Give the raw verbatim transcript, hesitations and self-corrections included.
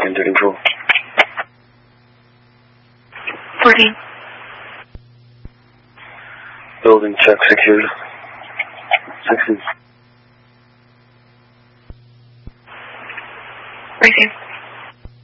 into control. fourteen. Building check secured. sixteen. Received.